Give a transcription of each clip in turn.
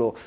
solo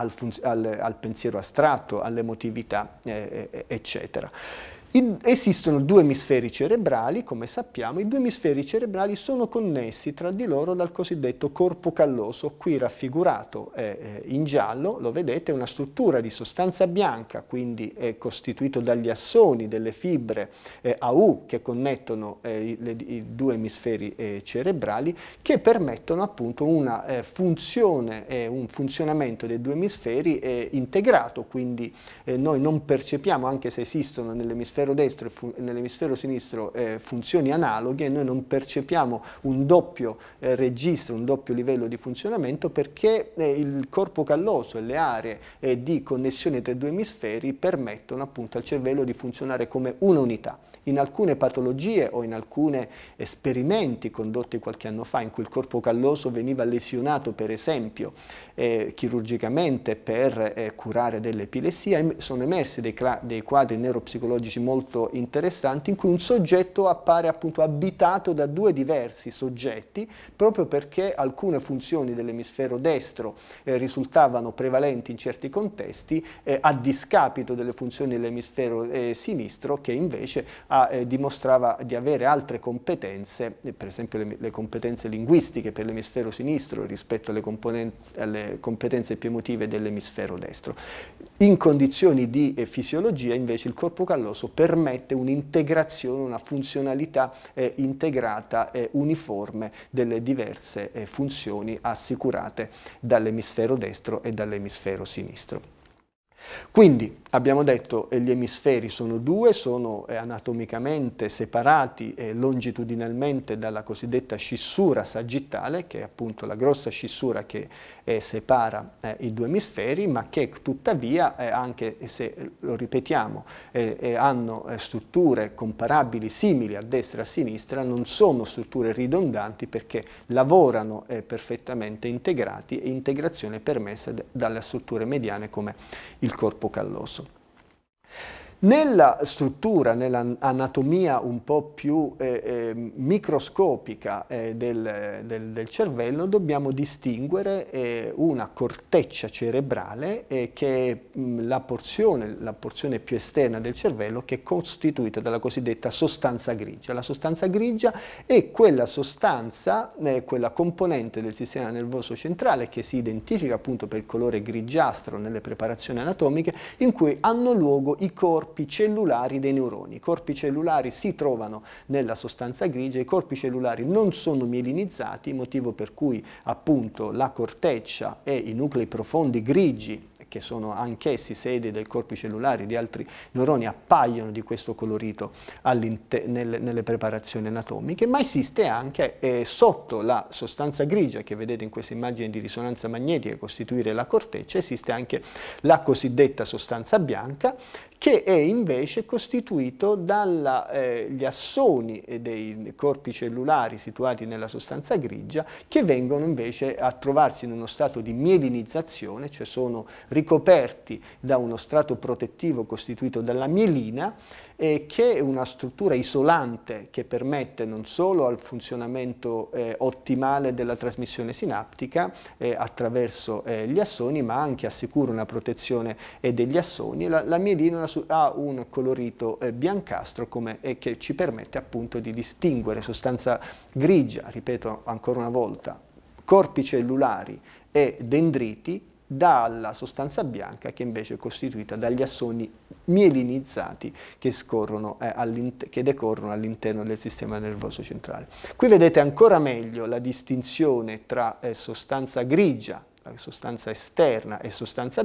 al pensiero astratto, all'emotività, eccetera. Esistono due emisferi cerebrali, come sappiamo. I due emisferi cerebrali sono connessi tra di loro dal cosiddetto corpo calloso, qui raffigurato in giallo, lo vedete, è una struttura di sostanza bianca, quindi è costituito dagli assoni, delle fibre a U che connettono i due emisferi cerebrali, che permettono appunto una funzione e un funzionamento dei due emisferi integrato, quindi noi non percepiamo, anche se esistono nell'emisfero destro e nell'emisfero sinistro funzioni analoghe, noi non percepiamo un doppio registro, un doppio livello di funzionamento, perché il corpo calloso e le aree di connessione tra i due emisferi permettono appunto al cervello di funzionare come un'unità. In alcune patologie o in alcuni esperimenti condotti qualche anno fa, in cui il corpo calloso veniva lesionato, per esempio, chirurgicamente per curare dell'epilessia, sono emersi dei quadri neuropsicologici molto interessanti, in cui un soggetto appare appunto abitato da due diversi soggetti, proprio perché alcune funzioni dell'emisfero destro risultavano prevalenti in certi contesti, a discapito delle funzioni dell'emisfero sinistro, che invece dimostrava di avere altre competenze, per esempio le competenze linguistiche per l'emisfero sinistro rispetto alle competenze più emotive dell'emisfero destro. In condizioni di fisiologia invece il corpo calloso permette un'integrazione, una funzionalità integrata e uniforme delle diverse funzioni assicurate dall'emisfero destro e dall'emisfero sinistro. Quindi abbiamo detto che gli emisferi sono due, sono anatomicamente separati longitudinalmente dalla cosiddetta scissura sagittale, che è appunto la grossa scissura che separa i due emisferi, ma che tuttavia, anche se lo ripetiamo, hanno strutture comparabili, simili a destra e a sinistra, non sono strutture ridondanti, perché lavorano perfettamente integrati, e integrazione permessa dalle strutture mediane come il corpo calloso. Nella struttura, nell'anatomia un po' più microscopica del cervello, dobbiamo distinguere una corteccia cerebrale, che è la porzione più esterna del cervello, che è costituita dalla cosiddetta sostanza grigia. La sostanza grigia è quella sostanza, quella componente del sistema nervoso centrale che si identifica appunto per il colore grigiastro nelle preparazioni anatomiche, in cui hanno luogo i corpi cellulari dei neuroni. I corpi cellulari si trovano nella sostanza grigia, i corpi cellulari non sono mielinizzati, motivo per cui appunto la corteccia e i nuclei profondi grigi, che sono anch'essi sede dei corpi cellulari di altri neuroni, appaiono di questo colorito nelle preparazioni anatomiche, ma esiste anche sotto la sostanza grigia che vedete in questa immagine di risonanza magnetica costituire la corteccia, esiste anche la cosiddetta sostanza bianca, che è invece costituito dagli assoni dei corpi cellulari situati nella sostanza grigia, che vengono invece a trovarsi in uno stato di mielinizzazione, cioè sono ricoperti da uno strato protettivo costituito dalla mielina, che è una struttura isolante che permette non solo al funzionamento ottimale della trasmissione sinaptica attraverso gli assoni, ma anche assicura una protezione degli assoni. La mielina ha un colorito biancastro che ci permette appunto di distinguere sostanza grigia, ripeto ancora una volta, corpi cellulari e dendriti, dalla sostanza bianca che invece è costituita dagli assoni mielinizzati che decorrono all'interno del sistema nervoso centrale. Qui vedete ancora meglio la distinzione tra sostanza grigia, la sostanza esterna, e sostanza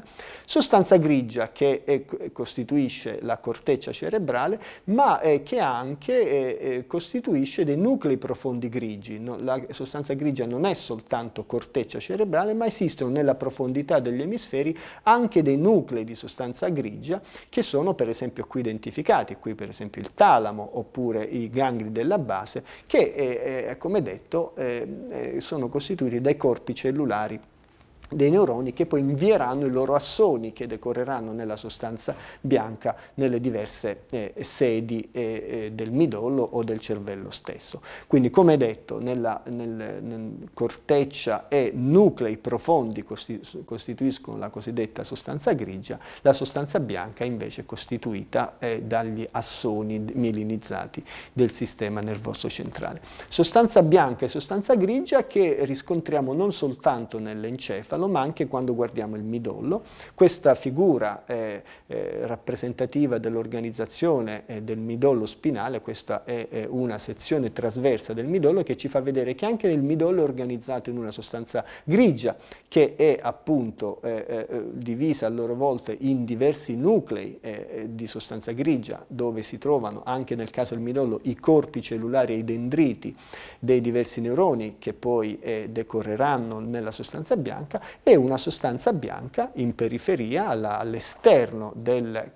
grigia che costituisce la corteccia cerebrale, ma che anche costituisce dei nuclei profondi grigi. La sostanza grigia non è soltanto corteccia cerebrale, ma esistono nella profondità degli emisferi anche dei nuclei di sostanza grigia che sono per esempio qui identificati, qui per esempio il talamo oppure i gangli della base, che come detto sono costituiti dai corpi cellulari dei neuroni che poi invieranno i loro assoni che decorreranno nella sostanza bianca nelle diverse sedi del midollo o del cervello stesso. Quindi, come detto, nel corteccia e nuclei profondi costituiscono la cosiddetta sostanza grigia, la sostanza bianca invece è costituita dagli assoni mielinizzati del sistema nervoso centrale. Sostanza bianca e sostanza grigia che riscontriamo non soltanto nell'encefalo, ma anche quando guardiamo il midollo. Questa figura rappresentativa dell'organizzazione del midollo spinale, questa è una sezione trasversa del midollo che ci fa vedere che anche il midollo è organizzato in una sostanza grigia, che è appunto divisa a loro volta in diversi nuclei di sostanza grigia, dove si trovano anche nel caso del midollo i corpi cellulari e i dendriti dei diversi neuroni che poi decorreranno nella sostanza bianca, e una sostanza bianca in periferia all'esterno della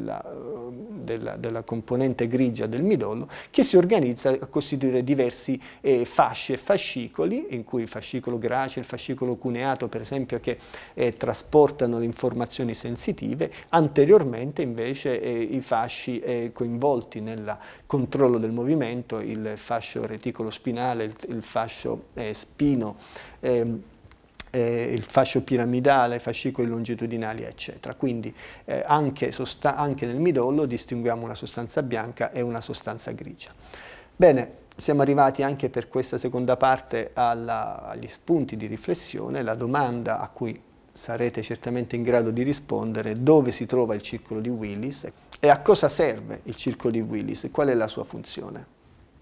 componente grigia del midollo, che si organizza a costituire diversi fasci e fascicoli, in cui il fascicolo gracile, il fascicolo cuneato per esempio, che trasportano le informazioni sensitive. Anteriormente invece i fasci coinvolti nel controllo del movimento, il fascio reticolo spinale, il fascio spino, il fascio piramidale, fascicoli longitudinali, eccetera. Quindi anche nel midollo distinguiamo una sostanza bianca e una sostanza grigia. Bene, siamo arrivati anche per questa seconda parte agli spunti di riflessione. La domanda a cui sarete certamente in grado di rispondere: dove si trova il circolo di Willis e a cosa serve il circolo di Willis e qual è la sua funzione?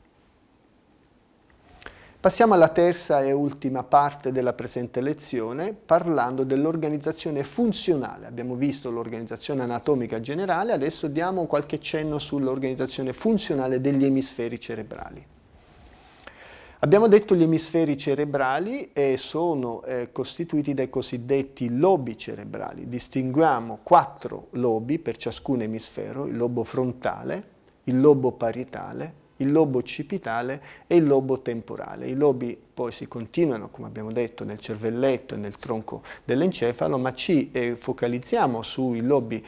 Passiamo alla terza e ultima parte della presente lezione, parlando dell'organizzazione funzionale. Abbiamo visto l'organizzazione anatomica generale, adesso diamo qualche cenno sull'organizzazione funzionale degli emisferi cerebrali. Abbiamo detto che gli emisferi cerebrali sono costituiti dai cosiddetti lobi cerebrali. Distinguiamo 4 lobi per ciascun emisfero: il lobo frontale, il lobo parietale, il lobo occipitale e il lobo temporale. I lobi poi si continuano, come abbiamo detto, nel cervelletto e nel tronco dell'encefalo, ma ci focalizziamo sui lobi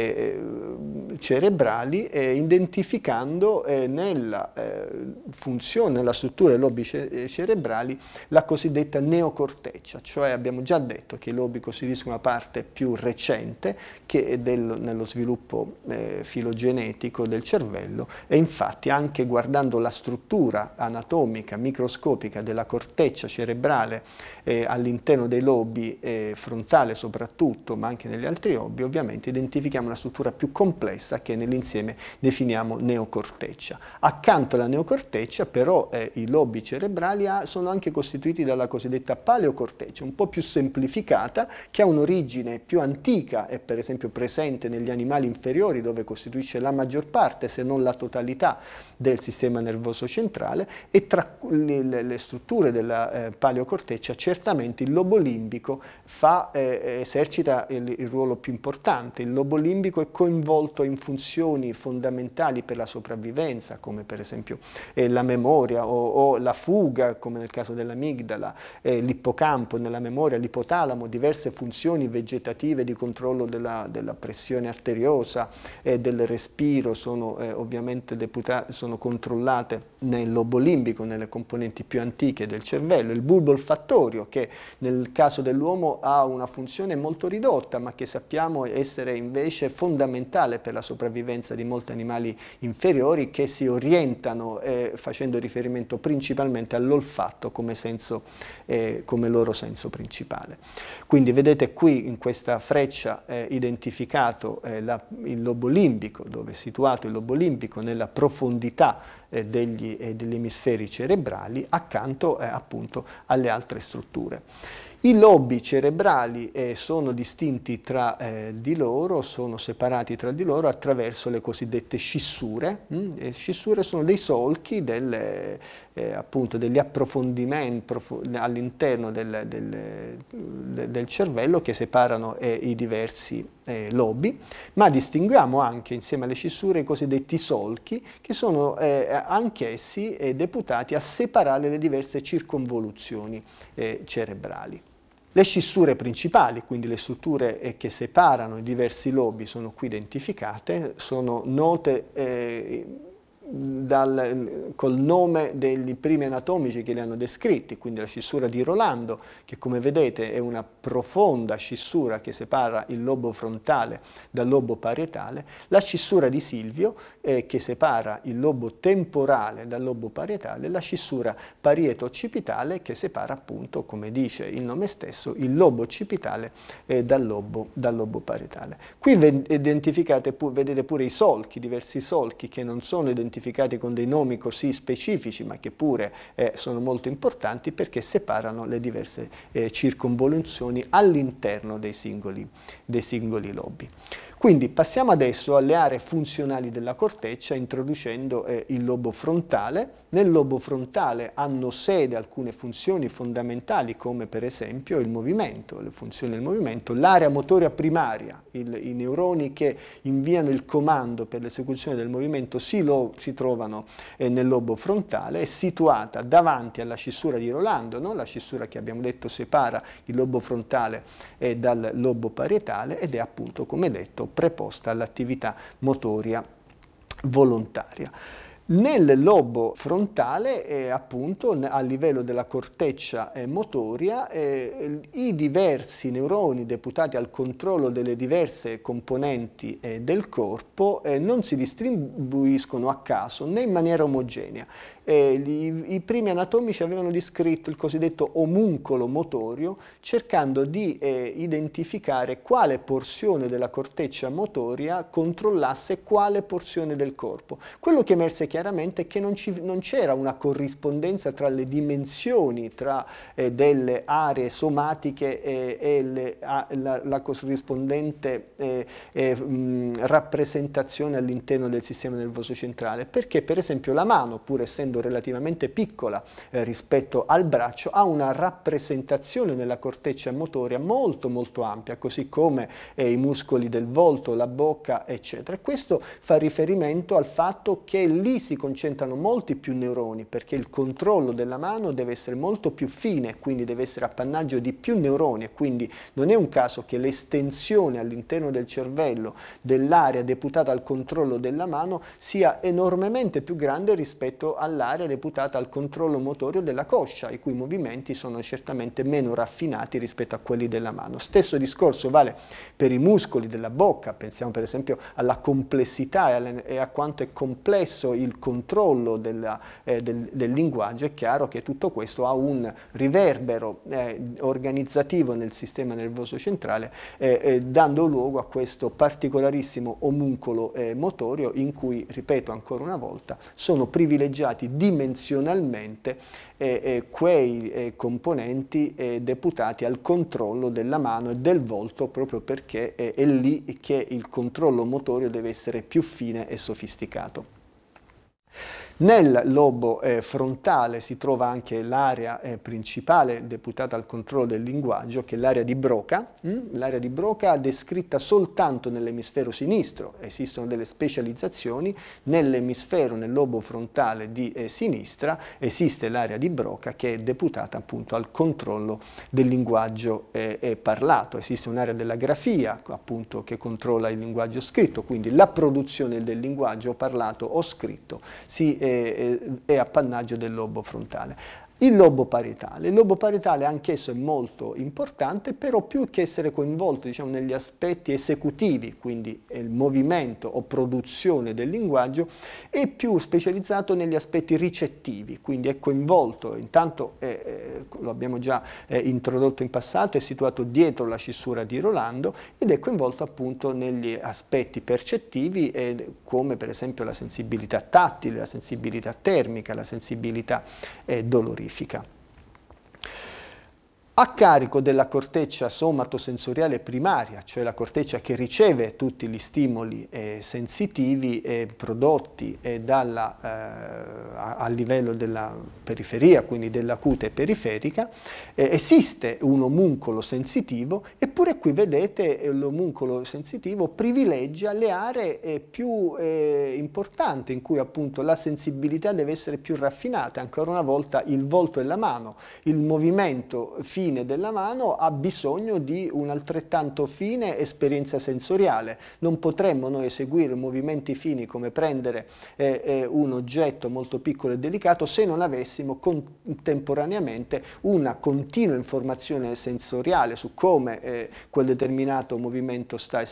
cerebrali, identificando nella funzione, nella struttura dei lobi cerebrali, la cosiddetta neocorteccia, cioè abbiamo già detto che i lobi costituiscono una parte più recente che nello sviluppo filogenetico del cervello, e infatti anche guardando la struttura anatomica microscopica della corteccia cerebrale all'interno dei lobi frontale soprattutto, ma anche negli altri lobi, ovviamente identifichiamo una struttura più complessa che nell'insieme definiamo neocorteccia. Accanto alla neocorteccia però i lobi cerebrali sono anche costituiti dalla cosiddetta paleocorteccia, un po' più semplificata, che ha un'origine più antica e per esempio presente negli animali inferiori, dove costituisce la maggior parte, se non la totalità, del sistema nervoso centrale. E tra le strutture della paleocorteccia certamente il lobo limbico esercita il ruolo più importante. Il lobo limbico è coinvolto in funzioni fondamentali per la sopravvivenza, come per esempio la memoria o la fuga, come nel caso dell'amigdala, l'ippocampo nella memoria, l'ipotalamo, diverse funzioni vegetative di controllo della pressione arteriosa e del respiro sono ovviamente sono controllate nel lobo limbico, nelle componenti più antiche del cervello. Il bulbo olfattorio, che nel caso dell'uomo ha una funzione molto ridotta, ma che sappiamo essere invece fondamentale per la sopravvivenza di molti animali inferiori, che si orientano facendo riferimento principalmente all'olfatto come loro senso principale. Quindi vedete qui in questa freccia identificato il lobo limbico, dove è situato il lobo limbico nella profondità degli emisferi cerebrali, accanto appunto alle altre strutture. I lobi cerebrali sono distinti tra di loro, sono separati tra di loro attraverso le cosiddette scissure. Le scissure sono dei solchi, appunto degli approfondimenti all'interno del cervello che separano i diversi lobi, ma distinguiamo anche insieme alle scissure i cosiddetti solchi, che sono anch'essi deputati a separare le diverse circonvoluzioni cerebrali. Le scissure principali, quindi le strutture che separano i diversi lobi, sono qui identificate, sono note col nome dei primi anatomici che li hanno descritti, quindi la scissura di Rolando, che come vedete è una profonda scissura che separa il lobo frontale dal lobo parietale, la scissura di Silvio che separa il lobo temporale dal lobo parietale, la scissura parieto-occipitale che separa appunto, come dice il nome stesso, il lobo occipitale dal lobo parietale. Qui vedete pure i solchi, diversi solchi che non sono identificati con dei nomi così specifici, ma che pure sono molto importanti perché separano le diverse circonvoluzioni all'interno dei singoli lobi. Quindi passiamo adesso alle aree funzionali della corteccia introducendo il lobo frontale. Nel lobo frontale hanno sede alcune funzioni fondamentali come per esempio il movimento, le funzioni del movimento, l'area motoria primaria, i neuroni che inviano il comando per l'esecuzione del movimento si trovano nel lobo frontale, è situata davanti alla scissura di Rolando, no? La scissura che abbiamo detto separa il lobo frontale dal lobo parietale ed è appunto, come detto, preposta all'attività motoria volontaria. Nel lobo frontale, appunto, a livello della corteccia motoria, i diversi neuroni deputati al controllo delle diverse componenti del corpo non si distribuiscono a caso né in maniera omogenea. I primi anatomici avevano descritto il cosiddetto omuncolo motorio, cercando di identificare quale porzione della corteccia motoria controllasse quale porzione del corpo. Quello che emerse chiaramente è che non c'era una corrispondenza tra le dimensioni, tra delle aree somatiche e la corrispondente rappresentazione all'interno del sistema nervoso centrale, perché per esempio la mano, pur essendo relativamente piccola rispetto al braccio, ha una rappresentazione nella corteccia motoria molto molto ampia, così come i muscoli del volto, la bocca, eccetera. Questo fa riferimento al fatto che lì si concentrano molti più neuroni, perché il controllo della mano deve essere molto più fine, quindi deve essere appannaggio di più neuroni, e quindi non è un caso che l'estensione all'interno del cervello dell'area deputata al controllo della mano sia enormemente più grande rispetto all'area deputata al controllo motorio della coscia, i cui movimenti sono certamente meno raffinati rispetto a quelli della mano. Stesso discorso vale per i muscoli della bocca, pensiamo per esempio alla complessità e a quanto è complesso il controllo del linguaggio. È chiaro che tutto questo ha un riverbero organizzativo nel sistema nervoso centrale, dando luogo a questo particolarissimo omuncolo motorio in cui, ripeto ancora una volta, sono privilegiati dimensionalmente quei componenti deputati al controllo della mano e del volto, proprio perché è lì che il controllo motorio deve essere più fine e sofisticato. Nel lobo frontale si trova anche l'area principale deputata al controllo del linguaggio, che è l'area di Broca. L'area di Broca è descritta soltanto nell'emisfero sinistro, esistono delle specializzazioni. Nell'emisfero, nel lobo frontale di sinistra, esiste l'area di Broca che è deputata appunto al controllo del linguaggio parlato. Esiste un'area della grafia appunto che controlla il linguaggio scritto, quindi la produzione del linguaggio parlato o scritto è appannaggio del lobo frontale. Il lobo parietale anch'esso è molto importante, però più che essere coinvolto, diciamo, negli aspetti esecutivi, quindi il movimento o produzione del linguaggio, è più specializzato negli aspetti ricettivi, quindi è coinvolto, intanto lo abbiamo già introdotto in passato, è situato dietro la scissura di Rolando ed è coinvolto appunto negli aspetti percettivi come per esempio la sensibilità tattile, la sensibilità termica, la sensibilità dolorifica. A carico della corteccia somatosensoriale primaria, cioè la corteccia che riceve tutti gli stimoli sensitivi prodotti a livello della periferia, quindi della cute periferica, esiste un omuncolo sensitivo, eppure qui vedete l'omuncolo sensitivo privilegia le aree più importanti, in cui appunto la sensibilità deve essere più raffinata. Ancora una volta il volto e la mano, il movimento fine fine della mano ha bisogno di un'altrettanto fine esperienza sensoriale. Non potremmo noi eseguire movimenti fini come prendere un oggetto molto piccolo e delicato se non avessimo contemporaneamente una continua informazione sensoriale su come quel determinato movimento sta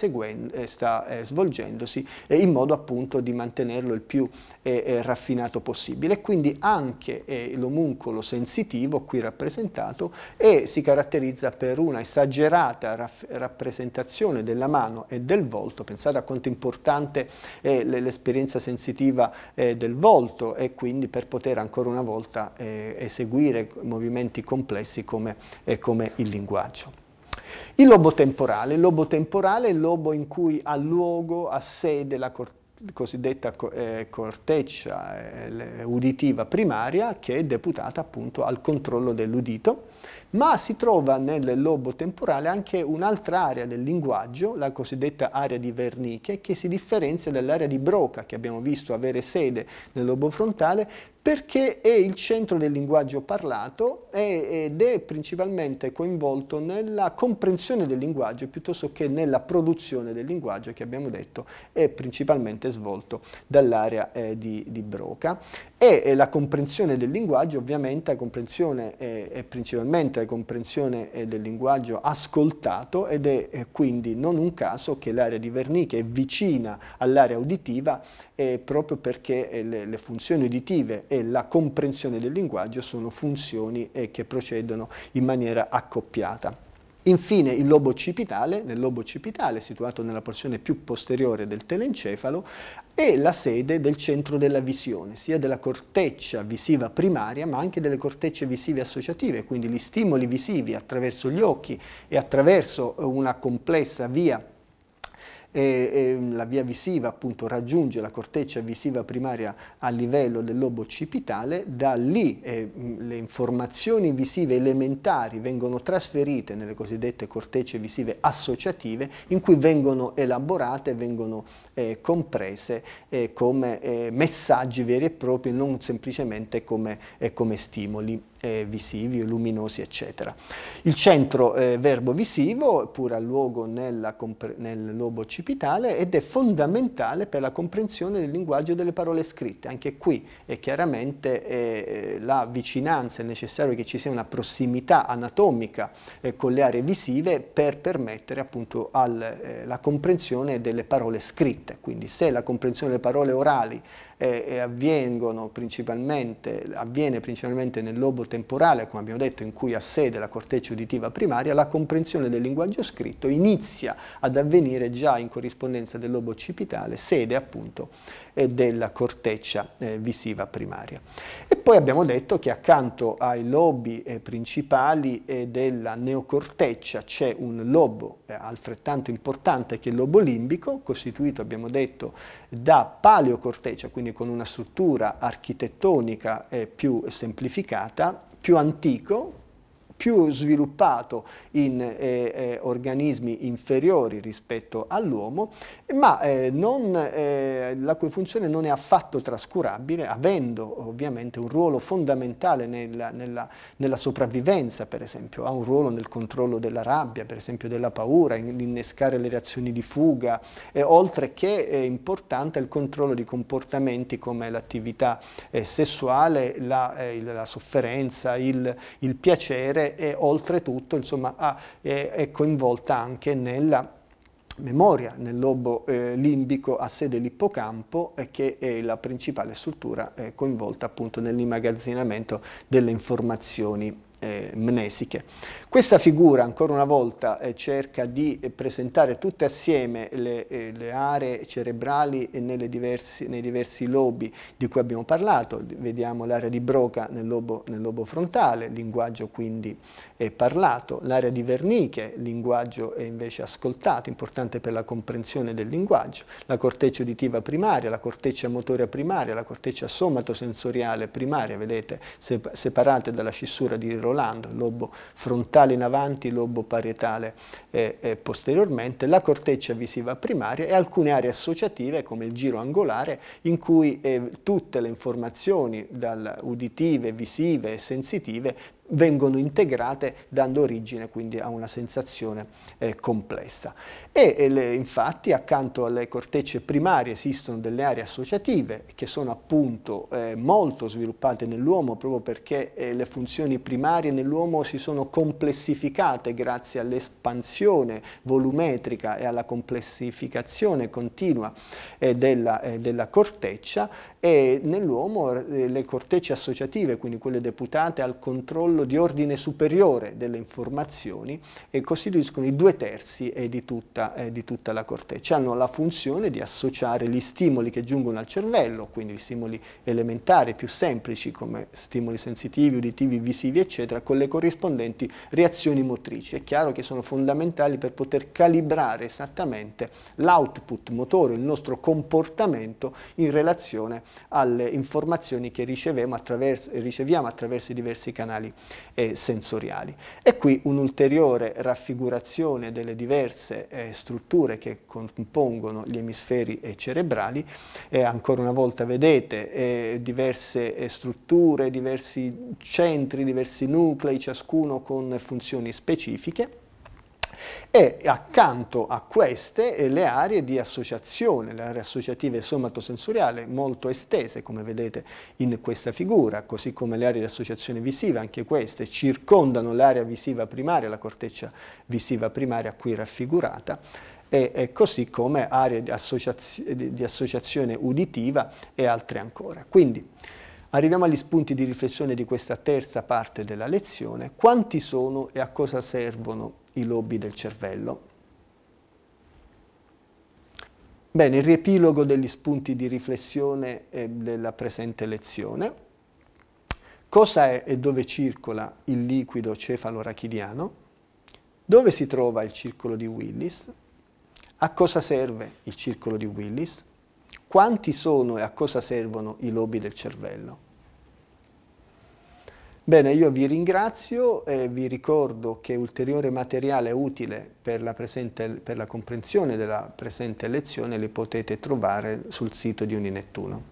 svolgendosi, in modo appunto di mantenerlo il più raffinato possibile. Quindi anche l'omuncolo sensitivo qui rappresentato si caratterizza per una esagerata rappresentazione della mano e del volto. Pensate a quanto importante è l'esperienza sensitiva del volto, e quindi per poter ancora una volta eseguire movimenti complessi come il linguaggio. Il lobo temporale. Il lobo temporale è il lobo in cui ha luogo, ha sede la cosiddetta corteccia uditiva primaria, che è deputata appunto al controllo dell'udito, ma si trova nel lobo temporale anche un'altra area del linguaggio, la cosiddetta area di Wernicke, che si differenzia dall'area di Broca, che abbiamo visto avere sede nel lobo frontale, perché è il centro del linguaggio parlato ed è principalmente coinvolto nella comprensione del linguaggio piuttosto che nella produzione del linguaggio, che abbiamo detto è principalmente svolto dall'area di Broca. E la comprensione del linguaggio, ovviamente, è principalmente la comprensione del linguaggio ascoltato, ed è quindi non un caso che l'area di Wernicke è vicina all'area uditiva, proprio perché le funzioni uditive e la comprensione del linguaggio sono funzioni che procedono in maniera accoppiata. Infine il lobo occipitale. Nel lobo occipitale, situato nella porzione più posteriore del telencefalo, è la sede del centro della visione, sia della corteccia visiva primaria ma anche delle cortecce visive associative, quindi gli stimoli visivi attraverso gli occhi e attraverso una complessa via. La via visiva appunto raggiunge la corteccia visiva primaria a livello del lobo occipitale. Da lì le informazioni visive elementari vengono trasferite nelle cosiddette cortecce visive associative, in cui vengono elaborate, vengono comprese come messaggi veri e propri, non semplicemente come stimoli visivi, luminosi, eccetera. Il centro verbo visivo pure ha luogo nel lobo occipitale ed è fondamentale per la comprensione del linguaggio delle parole scritte. Anche qui è chiaramente la vicinanza, è necessario che ci sia una prossimità anatomica con le aree visive per permettere appunto la comprensione delle parole scritte. Quindi se la comprensione delle parole orali avviene principalmente nel lobo temporale, come abbiamo detto, in cui ha sede la corteccia uditiva primaria, la comprensione del linguaggio scritto inizia ad avvenire già in corrispondenza del lobo occipitale, sede appunto della corteccia visiva primaria. E poi abbiamo detto che accanto ai lobi principali della neocorteccia c'è un lobo altrettanto importante, che è il lobo limbico, costituito, abbiamo detto, da paleocorteccia, quindi con una struttura architettonica più semplificata, più antico, più sviluppato in organismi inferiori rispetto all'uomo, ma la cui funzione non è affatto trascurabile, avendo ovviamente un ruolo fondamentale nella sopravvivenza, per esempio, ha un ruolo nel controllo della rabbia, per esempio della paura, in innescare le reazioni di fuga, oltre che è importante il controllo di comportamenti come l'attività sessuale, la sofferenza, il piacere, e oltretutto insomma è coinvolta anche nella memoria. Nel lobo limbico ha sede l'ippocampo, che è la principale struttura coinvolta appunto nell'immagazzinamento delle informazioni mnesiche. Questa figura ancora una volta cerca di presentare tutte assieme le aree cerebrali nei diversi lobi di cui abbiamo parlato. Vediamo l'area di Broca nel lobo frontale, linguaggio quindi parlato, l'area di Wernicke, linguaggio invece ascoltato, importante per la comprensione del linguaggio, la corteccia uditiva primaria, la corteccia motoria primaria, la corteccia somatosensoriale primaria, vedete, separate dalla scissura di Rolando, lobo frontale in avanti, lobo parietale posteriormente, la corteccia visiva primaria e alcune aree associative come il giro angolare, in cui tutte le informazioni uditive, visive e sensitive vengono integrate dando origine quindi a una sensazione complessa. Infatti accanto alle cortecce primarie esistono delle aree associative che sono appunto molto sviluppate nell'uomo proprio perché le funzioni primarie nell'uomo si sono complessificate grazie all'espansione volumetrica e alla complessificazione continua della corteccia, e nell'uomo le cortecce associative, quindi quelle deputate al controllo di ordine superiore delle informazioni, costituiscono i 2/3 di tutta la corteccia. Hanno la funzione di associare gli stimoli che giungono al cervello, quindi gli stimoli elementari più semplici come stimoli sensitivi, uditivi, visivi, eccetera, con le corrispondenti reazioni motrici. È chiaro che sono fondamentali per poter calibrare esattamente l'output motore, il nostro comportamento in relazione alle informazioni che riceviamo attraverso i diversi canali sensoriali. E qui un'ulteriore raffigurazione delle diverse strutture che compongono gli emisferi cerebrali. Ancora una volta vedete diverse strutture, diversi centri, diversi nuclei, ciascuno con funzioni specifiche. E accanto a queste le aree di associazione, le aree associative somatosensoriali molto estese, come vedete in questa figura, così come le aree di associazione visiva, anche queste circondano l'area visiva primaria, la corteccia visiva primaria qui raffigurata, e così come aree di associazione uditiva e altre ancora. Quindi arriviamo agli spunti di riflessione di questa terza parte della lezione. Quanti sono e a cosa servono i lobi del cervello? Bene, il riepilogo degli spunti di riflessione della presente lezione. Cosa è e dove circola il liquido cefalorachidiano? Dove si trova il circolo di Willis? A cosa serve il circolo di Willis? Quanti sono e a cosa servono i lobi del cervello? Bene, io vi ringrazio e vi ricordo che ulteriore materiale utile per la comprensione della presente lezione li potete trovare sul sito di Uninettuno.